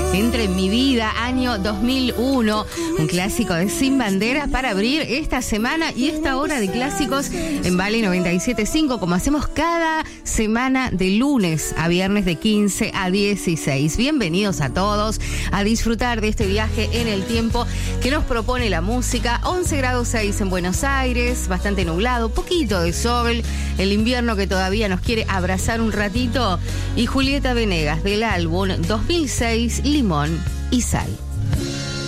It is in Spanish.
Entre mi vida, año 2001, un clásico de Sin Bandera para abrir esta semana y esta hora de clásicos en Vale 97.5, como hacemos cada semana de lunes a viernes de 15 a 16. Bienvenidos a todos a disfrutar de este viaje en el tiempo que nos propone la música. 11 grados 6 en Buenos Aires, bastante nublado, poquito de sol, el invierno que todavía nos quiere abrazar un ratito, y Julieta Venegas del álbum 2006, Limón y Sal.